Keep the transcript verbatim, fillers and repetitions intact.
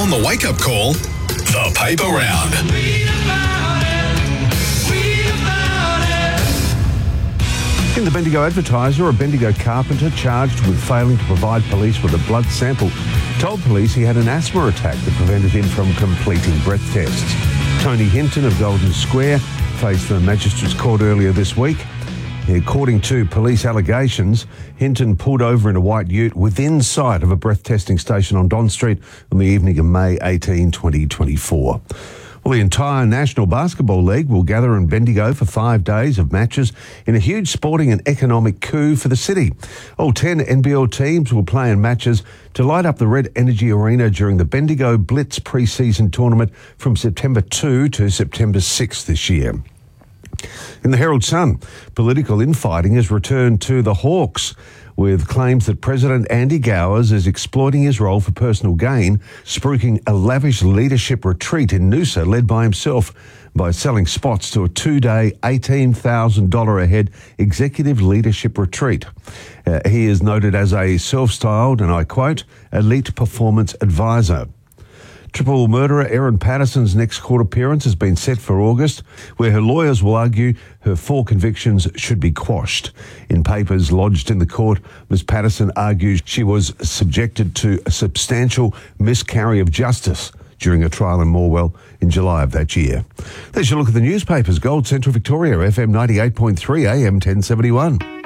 On the wake-up call, the paper round. In the Bendigo Advertiser, a Bendigo carpenter charged with failing to provide police with a blood sample told police he had an asthma attack that prevented him from completing breath tests. Tony Hinton of Golden Square faced the Magistrates Court earlier this week. According to police allegations, Hinton pulled over in a white ute within sight of a breath testing station on Don Street on the evening of May eighteenth, twenty twenty-four. Well, the entire National Basketball League will gather in Bendigo for five days of matches in a huge sporting and economic coup for the city. All ten N B L teams will play in matches to light up the Red Energy Arena during the Bendigo Blitz pre-season tournament from September second to September sixth this year. In the Herald Sun, political infighting has returned to the Hawks, with claims that President Andy Gowers is exploiting his role for personal gain, spruiking a lavish leadership retreat in Noosa led by himself by selling spots to a two-day, eighteen thousand dollars a head executive leadership retreat. Uh, he is noted as a self-styled, and I quote, elite performance advisor. Triple murderer Erin Patterson's next court appearance has been set for August, where her lawyers will argue her four convictions should be quashed. In papers lodged in the court, Miz Patterson argues she was subjected to a substantial miscarriage of justice during a trial in Morwell in July of that year. There's your look at the newspapers. Gold Central Victoria, F M ninety-eight point three, A M ten seventy-one.